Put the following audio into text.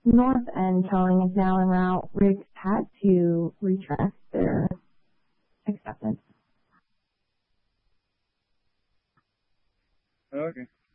North End towing is now en route. Riggs had to retract their acceptance. Okay.